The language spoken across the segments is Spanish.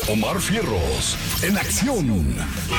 Omar Fierros, en acción.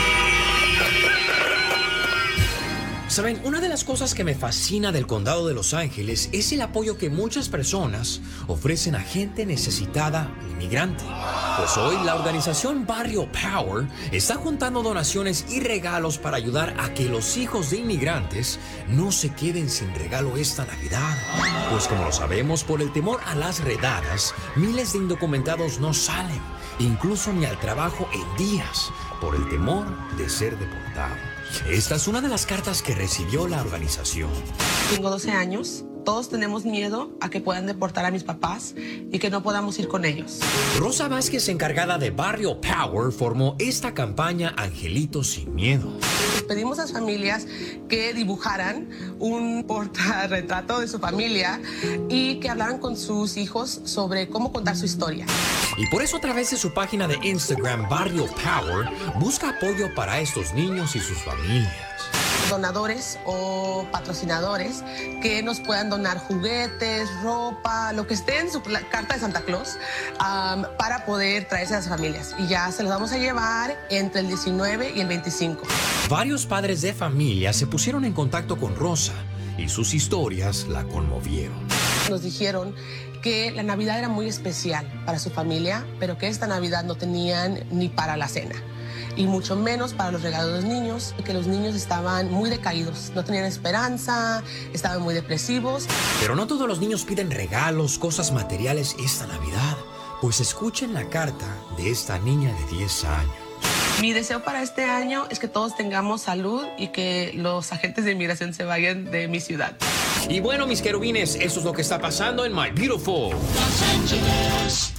Saben, una de las cosas que me fascina del condado de Los Ángeles es el apoyo que muchas personas ofrecen a gente necesitada inmigrante. Pues hoy la organización Barrio Power está juntando donaciones y regalos para ayudar a que los hijos de inmigrantes no se queden sin regalo esta Navidad. Pues como lo sabemos, por el temor a las redadas, miles de indocumentados no salen, incluso ni al trabajo en días, por el temor de ser deportados. Esta es una de las cartas que recibió la organización. Tengo 12 años. Todos tenemos miedo a que puedan deportar a mis papás y que no podamos ir con ellos. Rosa Vázquez, encargada de Barrio Power, formó esta campaña Angelitos sin Miedo. Pedimos a las familias que dibujaran un portarretrato de su familia y que hablaran con sus hijos sobre cómo contar su historia. Y por eso, a través de su página de Instagram, Barrio Power, busca apoyo para estos niños y sus familias. Donadores o patrocinadores que nos puedan donar juguetes, ropa, lo que esté en su carta de Santa Claus, para poder traerse a las familias. Y ya se los vamos a llevar entre el 19 y el 25. Varios padres de familia se pusieron en contacto con Rosa y sus historias la conmovieron. Nos dijeron que la Navidad era muy especial para su familia, pero que esta Navidad no tenían ni para la cena. Y mucho menos para los regalos de los niños, que los niños estaban muy decaídos, no tenían esperanza, estaban muy depresivos. Pero no todos los niños piden regalos, cosas materiales esta Navidad, pues escuchen la carta de esta niña de 10 años. Mi deseo para este año es que todos tengamos salud y que los agentes de inmigración se vayan de mi ciudad. Y bueno, mis querubines, eso es lo que está pasando en My Beautiful Los Ángeles.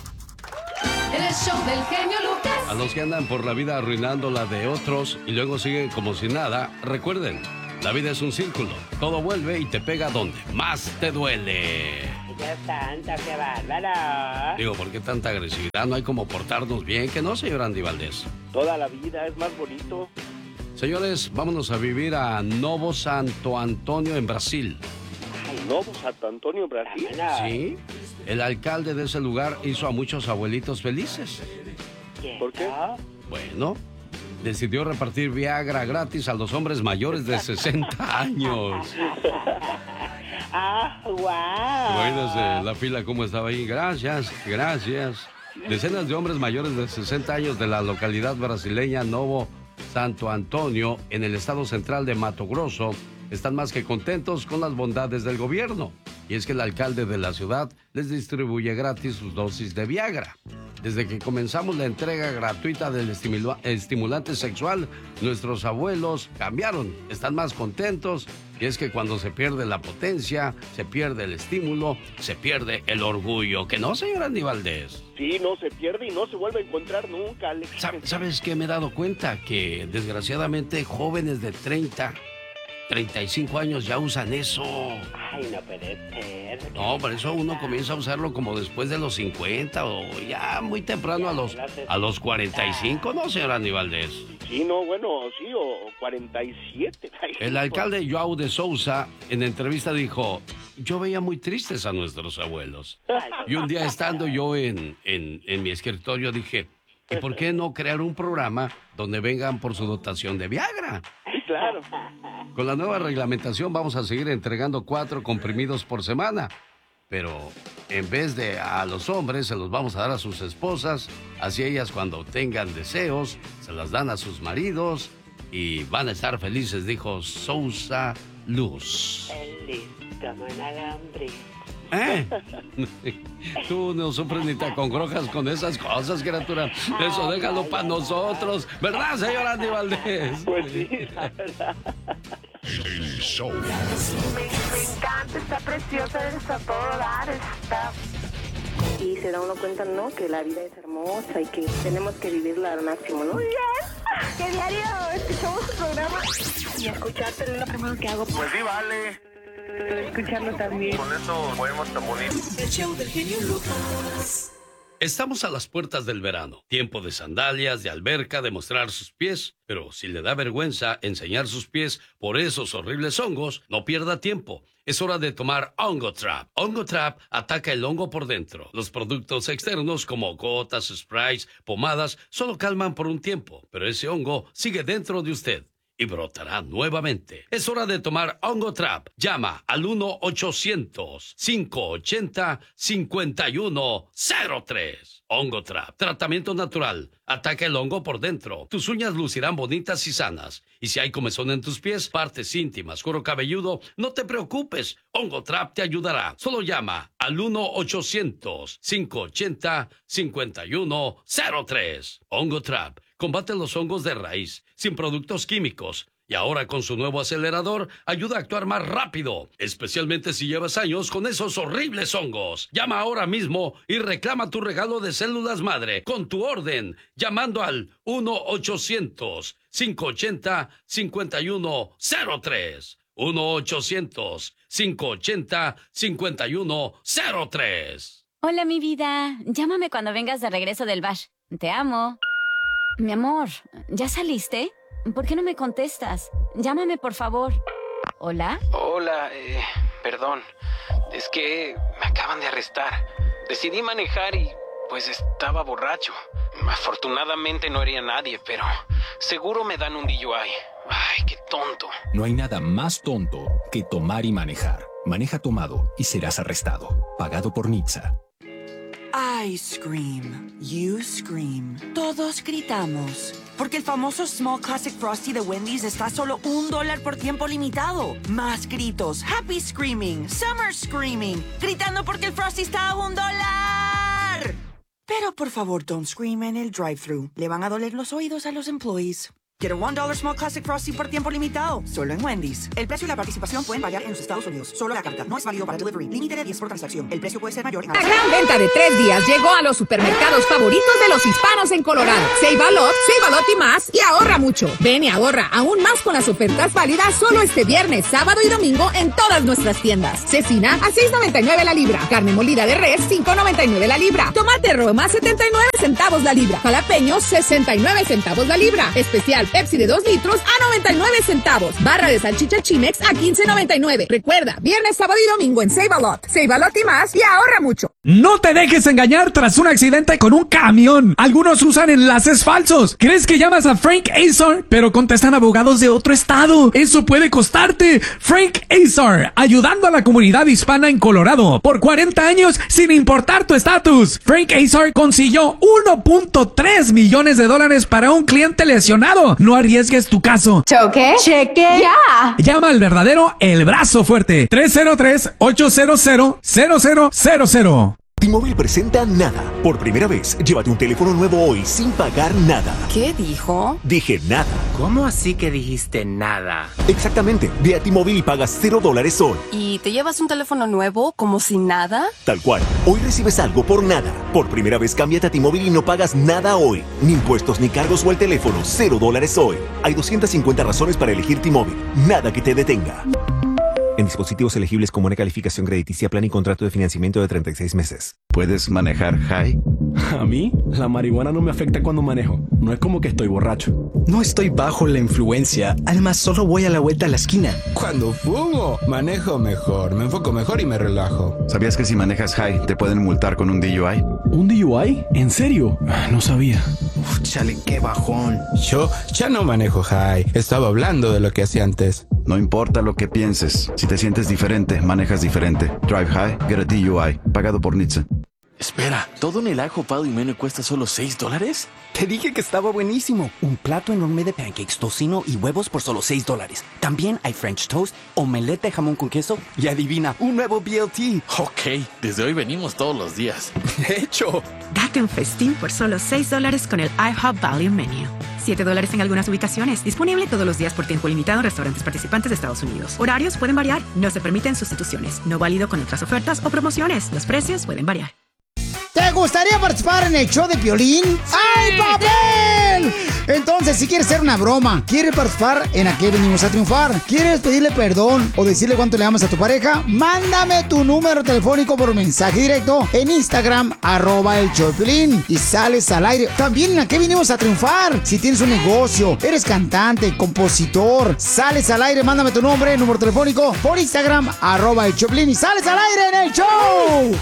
El show del genio Lucas. A los que andan por la vida arruinando la de otros y luego siguen como si nada, recuerden, la vida es un círculo. Todo vuelve y te pega donde más te duele. Dios santo, qué bárbaro. Digo, ¿por qué tanta agresividad? No hay como portarnos bien, ¿que no, señor Andy Valdés? Toda la vida es más bonito. Señores, vámonos a vivir a Novo Santo Antonio en Brasil. Ay, Novo Santo Antonio, Brasil. Sí, el alcalde de ese lugar hizo a muchos abuelitos felices. ¿Por qué? Bueno, decidió repartir Viagra gratis a los hombres mayores de 60 años. ¡Ah, wow! Imagínense la fila cómo estaba ahí. Gracias, gracias. Decenas de hombres mayores de 60 años de la localidad brasileña Novo Santo Antonio, en el estado central de Mato Grosso, están más que contentos con las bondades del gobierno. Y es que el alcalde de la ciudad les distribuye gratis sus dosis de Viagra. Desde que comenzamos la entrega gratuita del estimulante sexual, nuestros abuelos cambiaron, están más contentos. Y es que cuando se pierde la potencia, se pierde el estímulo, se pierde el orgullo. ¿Que no, señor Andy Valdés? Sí, no se pierde y no se vuelve a encontrar nunca, Alex. ¿Sabes qué? Me he dado cuenta que desgraciadamente jóvenes de 30, 35 años ya usan eso. Ay, no puede ser. No, por eso uno comienza a usarlo como después de los 50 o ya muy temprano a los 45, ¿no, señor Andy Valdés? Sí, no, bueno, sí, o 47. Ay, el alcalde João de Souza en entrevista dijo: yo veía muy tristes a nuestros abuelos. Y un día estando yo en mi escritorio dije: ¿y por qué no crear un programa donde vengan por su dotación de Viagra? Claro. Con la nueva reglamentación vamos a seguir entregando 4 comprimidos por semana. Pero en vez de a los hombres, se los vamos a dar a sus esposas. Así ellas, cuando tengan deseos, se las dan a sus maridos y van a estar felices, dijo Sousa Luz. Feliz como un alambre. Tú no sufres ni te acongojas con esas cosas, criatura. Eso déjalo para nosotros. ¿Verdad, señor Andy Valdés? Pues sí, la verdad. El show. Me encanta, está preciosa, está todo dar, está... Y se da uno cuenta, ¿no? Que la vida es hermosa y que tenemos que vivirla al máximo, ¿no? ¡Que diario escuchamos su programa! Y escucharte es lo primero que hago. Pues sí, vale. Escucharlo también. Con eso podemos tan bonito. El show del genio Lucas. Estamos a las puertas del verano, tiempo de sandalias, de alberca, de mostrar sus pies, pero si le da vergüenza enseñar sus pies por esos horribles hongos, no pierda tiempo. Es hora de tomar Ongotrap. Ongotrap ataca el hongo por dentro. Los productos externos como gotas, sprays, pomadas, solo calman por un tiempo, pero ese hongo sigue dentro de usted y brotará nuevamente. Es hora de tomar Ongotrap. Llama al 1-800-580-5103. Ongotrap, tratamiento natural. Ataca el hongo por dentro. Tus uñas lucirán bonitas y sanas. Y si hay comezón en tus pies, partes íntimas, cuero cabelludo, no te preocupes. Ongotrap te ayudará. Solo llama al 1-800-580-5103. Ongotrap combate los hongos de raíz, sin productos químicos. Y ahora con su nuevo acelerador, ayuda a actuar más rápido, especialmente si llevas años con esos horribles hongos. Llama ahora mismo y reclama tu regalo de células madre con tu orden, llamando al 1-800-580-5103. 1-800-580-5103. Hola, mi vida. Llámame cuando vengas de regreso del bash. Te amo. Mi amor, ¿ya saliste? ¿Por qué no me contestas? Llámame, por favor. ¿Hola? Hola, perdón. Es que me acaban de arrestar. Decidí manejar y, pues, estaba borracho. Afortunadamente no hería a nadie, pero seguro me dan un DUI. Ay, qué tonto. No hay nada más tonto que tomar y manejar. Maneja tomado y serás arrestado. Pagado por NHTSA. I scream, you scream, todos gritamos. Porque el famoso Small Classic Frosty de Wendy's está a solo $1 por tiempo limitado. Más gritos, happy screaming, summer screaming, gritando porque el Frosty está a $1. Pero por favor, don't scream en el drive-thru. Le van a doler los oídos a los employees. Quiero $1 Small Classic Frosty por tiempo limitado. Solo en Wendy's. El precio y la participación pueden variar en los Estados Unidos. Solo la carta. No es válido para delivery. Límite de 10 por transacción. El precio puede ser mayor. La gran venta de 3 días llegó a los supermercados favoritos de los hispanos en Colorado. Save a lot y más y ahorra mucho. Ven y ahorra aún más con las ofertas válidas solo este viernes, sábado y domingo en todas nuestras tiendas. Cecina a $6.99 la libra. Carne molida de res, $5.99 la libra. Tomate Roma, 79 centavos la libra. Jalapeños, 69 centavos la libra. Especial Pepsi de 2 litros a 99 centavos. Barra de salchicha Chimex a $15.99. Recuerda, viernes, sábado y domingo en Save a Lot y más y ahorra mucho. No te dejes engañar tras un accidente con un camión. Algunos usan enlaces falsos. ¿Crees que llamas a Frank Azar? Pero contestan abogados de otro estado. Eso puede costarte. Frank Azar, ayudando a la comunidad hispana en Colorado por 40 años sin importar tu estatus. Frank Azar consiguió $1.3 millones para un cliente lesionado. No arriesgues tu caso. ¿Choque? ¡Cheque! ¡Ya! Llama al verdadero El Brazo Fuerte. 303-800-0000. T-Mobile presenta Nada. Por primera vez, llévate un teléfono nuevo hoy sin pagar nada. ¿Qué dijo? Dije nada. ¿Cómo así que dijiste nada? Exactamente. Ve a T-Mobile y pagas $0 hoy. ¿Y te llevas un teléfono nuevo como si nada? Tal cual. Hoy recibes algo por nada. Por primera vez, cámbiate a T-Mobile y no pagas nada hoy. Ni impuestos, ni cargos o el teléfono. $0 hoy. Hay 250 razones para elegir T-Mobile. Nada que te detenga. En dispositivos elegibles con buena calificación crediticia, plan y contrato de financiamiento de 36 meses. ¿Puedes manejar high? A mí, la marihuana no me afecta cuando manejo. No es como que estoy borracho. No estoy bajo la influencia. Además, solo voy a la vuelta a la esquina. Cuando fumo, manejo mejor, me enfoco mejor y me relajo. ¿Sabías que si manejas high te pueden multar con un DUI? ¿Un DUI? ¿En serio? No sabía. Chale, qué bajón. Yo ya no manejo high. Estaba hablando de lo que hacía antes. No importa lo que pienses. Si te sientes diferente, manejas diferente. Drive high, get a DUI. Pagado por NHTSA. Espera, ¿todo en el ajo Pado y Mene cuesta solo $6? Te dije que estaba buenísimo. Un plato enorme de pancakes, tocino y huevos por solo $6. También hay French toast, omelette de jamón con queso y adivina, un nuevo BLT. Ok, desde hoy venimos todos los días. De hecho. Date un festín por solo $6 con el IHOP Value Menu. $7 en algunas ubicaciones. Disponible todos los días por tiempo limitado en restaurantes participantes de Estados Unidos. Horarios pueden variar. No se permiten sustituciones. No válido con otras ofertas o promociones. Los precios pueden variar. ¿Te gustaría participar en el show de Piolín? ¡Hay papel! Entonces, si quieres hacer una broma, ¿quieres participar en A qué venimos a triunfar? ¿Quieres pedirle perdón o decirle cuánto le amas a tu pareja? Mándame tu número telefónico por mensaje directo en Instagram, @el show de Piolín, y sales al aire. También en A qué venimos a triunfar. Si tienes un negocio, eres cantante, compositor, sales al aire, mándame tu nombre, número telefónico por Instagram, @el show de Piolín, y sales al aire en el show.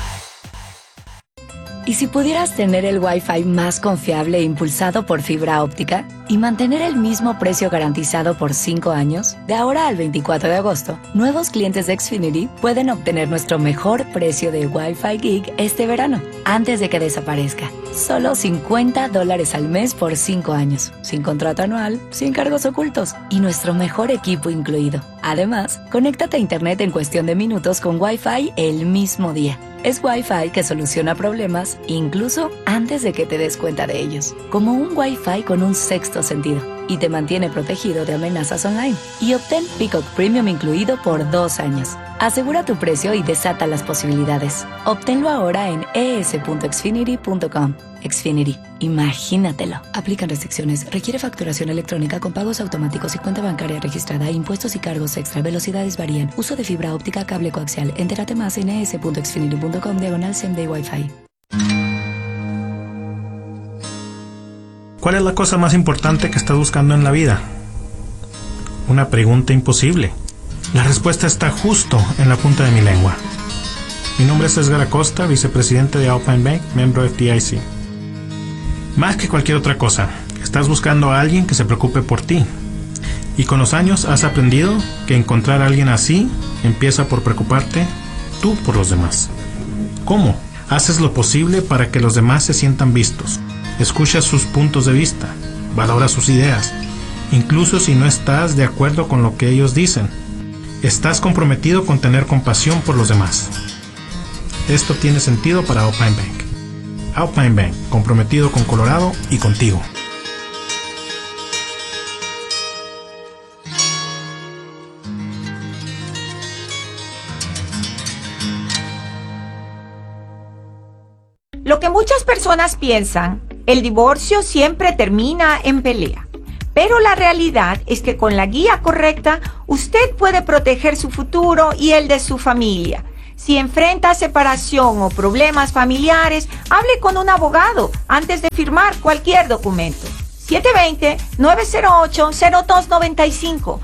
¿Y si pudieras tener el Wi-Fi más confiable e impulsado por fibra óptica y mantener el mismo precio garantizado por 5 años? De ahora al 24 de agosto, nuevos clientes de Xfinity pueden obtener nuestro mejor precio de Wi-Fi Gig este verano, antes de que desaparezca. Solo $50 al mes por 5 años, sin contrato anual, sin cargos ocultos y nuestro mejor equipo incluido. Además, conéctate a Internet en cuestión de minutos con Wi-Fi el mismo día. Es Wi-Fi que soluciona problemas incluso antes de que te des cuenta de ellos. Como un Wi-Fi con un sexto sentido. Y te mantiene protegido de amenazas online. Y obtén Peacock Premium incluido por 2 años. Asegura tu precio y desata las posibilidades. Obténlo ahora en es.xfinity.com. Xfinity. Imagínatelo. Aplican restricciones. Requiere facturación electrónica con pagos automáticos y cuenta bancaria registrada. Impuestos y cargos extra. Velocidades varían. Uso de fibra óptica, cable coaxial. Entérate más en es.xfinity.com/same-day Wi-Fi. ¿Cuál es la cosa más importante que estás buscando en la vida? Una pregunta imposible. La respuesta está justo en la punta de mi lengua. Mi nombre es Edgar Acosta, vicepresidente de Alpine Bank, miembro FDIC. Más que cualquier otra cosa, estás buscando a alguien que se preocupe por ti. Y con los años has aprendido que encontrar a alguien así empieza por preocuparte tú por los demás. ¿Cómo? Haces lo posible para que los demás se sientan vistos. Escucha sus puntos de vista, valora sus ideas, incluso si no estás de acuerdo con lo que ellos dicen. Estás comprometido con tener compasión por los demás. Esto tiene sentido para Alpine Bank. Alpine Bank, comprometido con Colorado y contigo. Lo que muchas personas piensan, el divorcio siempre termina en pelea. Pero la realidad es que con la guía correcta, usted puede proteger su futuro y el de su familia. Si enfrenta separación o problemas familiares, hable con un abogado antes de firmar cualquier documento. 720-908-0295.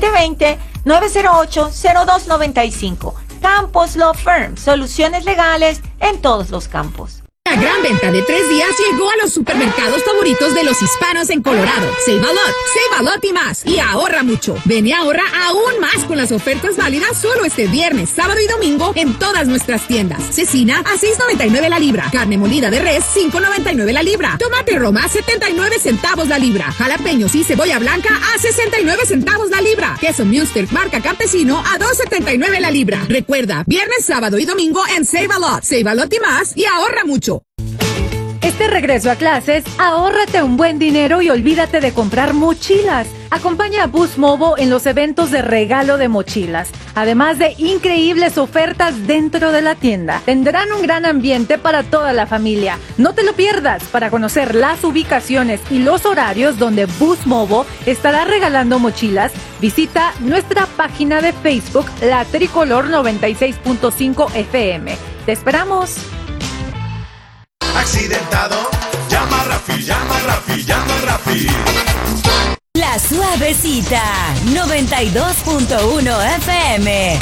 720-908-0295. Campos Law Firm. Soluciones legales en todos los campos. La gran venta de 3 días llegó a los supermercados favoritos de los hispanos en Colorado. Save a lot y más. Y ahorra mucho. Ven y ahorra aún más con las ofertas válidas solo este viernes, sábado y domingo en todas nuestras tiendas. Cecina a $6.99 la libra. Carne molida de res, $5.99 la libra. Tomate Roma, 79 centavos la libra. Jalapeños y cebolla blanca a 69 centavos la libra. Queso Munster marca Campesino a $2.79 la libra. Recuerda, viernes, sábado y domingo en Save a lot y más y ahorra mucho. Este regreso a clases, ahórrate un buen dinero y olvídate de comprar mochilas. Acompaña a Boost Mobile en los eventos de regalo de mochilas. Además de increíbles ofertas dentro de la tienda. Tendrán un gran ambiente para toda la familia. No te lo pierdas. Para conocer las ubicaciones y los horarios donde Boost Mobile estará regalando mochilas, visita nuestra página de Facebook, La Tricolor 96.5 FM. ¡Te esperamos! Accidentado, llama a Rafi, llama a Rafi, llama a Rafi. La Suavecita, 92.1 FM.